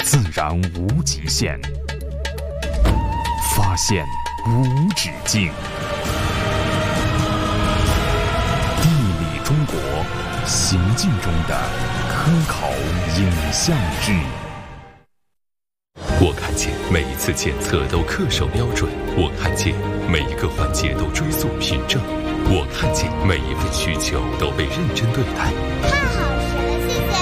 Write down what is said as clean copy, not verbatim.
自然无极限，发现无止境。地理中国，行进中的科考影像志。 我看见每一次检测都恪守标准，我看见每一个环节都追溯凭证，我看见每一份需求都被认真对待。 太好了！